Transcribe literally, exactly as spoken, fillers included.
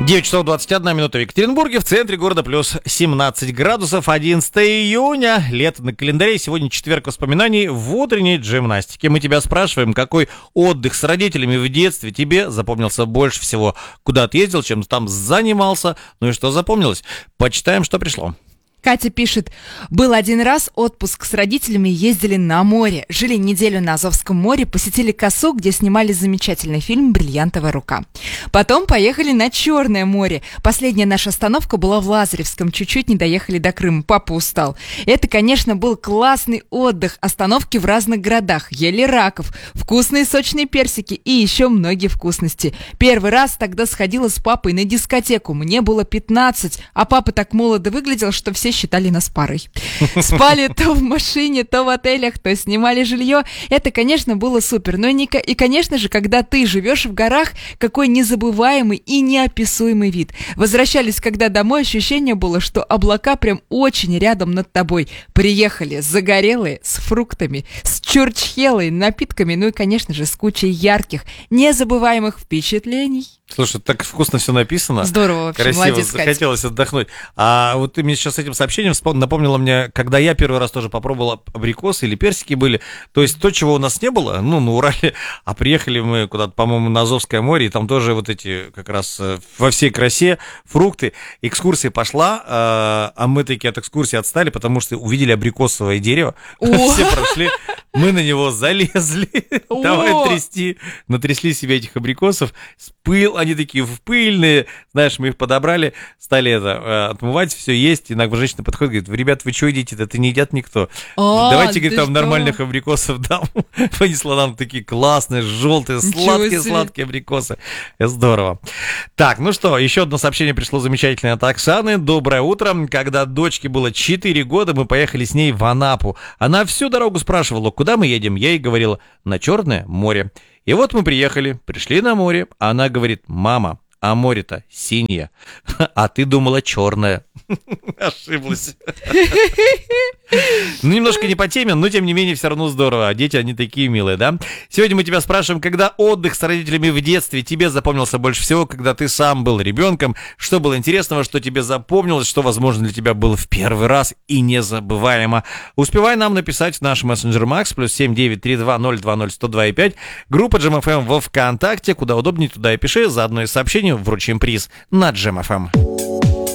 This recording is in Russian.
девять часов двадцать одна минута в Екатеринбурге, в центре города плюс семнадцать градусов, одиннадцатого июня, лето на календаре, сегодня четверг воспоминаний в утренней джимнастике. Мы тебя спрашиваем, какой отдых с родителями в детстве тебе запомнился больше всего, куда ты ездил, чем там занимался, ну и что запомнилось. Почитаем, что пришло. Катя пишет: был один раз отпуск с родителями, ездили на море, жили неделю на Азовском море, посетили Косу, где снимали замечательный фильм «Бриллиантовая рука». Потом поехали на Черное море. Последняя наша остановка была в Лазаревском, чуть-чуть не доехали до Крыма, папа устал. Это, конечно, был классный отдых, остановки в разных городах, ели раков, вкусные сочные персики и еще многие вкусности. Первый раз тогда сходила с папой на дискотеку, мне было пятнадцать, а папа так молодо выглядел, что все считали нас парой. Спали то в машине, то в отелях, то снимали жилье. Это, конечно, было супер. Но и, и, конечно же, когда ты живешь в горах, какой незабываемый и неописуемый вид. Возвращались, когда домой, ощущение было, что облака прям очень рядом над тобой. Приехали загорелые, с фруктами, с чурчхелой, напитками, ну и, конечно же, с кучей ярких, незабываемых впечатлений. Слушай, так вкусно все написано. Здорово вообще, красиво, молодец, захотелось отдохнуть. А вот ты мне сейчас с этим сообщением напомнила мне, когда я первый раз тоже попробовал абрикосы или персики были, то есть то, чего у нас не было, ну, на Урале, а приехали мы куда-то, по-моему, на Азовское море, и там тоже вот эти как раз во всей красе фрукты. Экскурсия пошла, а мы такие от экскурсии отстали, потому что увидели абрикосовое дерево, все прошли, мы на него залезли, давай трясти, натрясли себе этих абрикосов, пыл, они такие пыльные, знаешь, мы их подобрали, стали это отмывать, все есть, иногда женщина подходит, говорит: ребят, вы что едите, это не едят никто. А, давайте, говорит, там что? Нормальных абрикосов дам. Понесла нам такие классные, желтые, сладкие-сладкие абрикосы. Это здорово. Так, ну что, еще одно сообщение пришло замечательное от Оксаны. Доброе утро. Когда дочке было четыре года, мы поехали с ней в Анапу. Она всю дорогу спрашивала, куда мы едем. Я ей говорила: на Черное море. И вот мы приехали, пришли на море, а она говорит: мама, а море-то синее, а ты думала черное. Ошиблась. Ну, немножко не по теме, но тем не менее все равно здорово. А дети, они такие милые, да? Сегодня мы тебя спрашиваем, когда отдых с родителями в детстве тебе запомнился больше всего, когда ты сам был ребенком, что было интересного, что тебе запомнилось, что, возможно, для тебя было в первый раз и незабываемо. Успевай нам написать в наш мессенджер Макс, плюс семь девять три два ноль два ноль сто два и пять, группа Джем эф эм во ВКонтакте, куда удобнее, туда и пиши, заодно и сообщению вручим приз на Джем эф эм.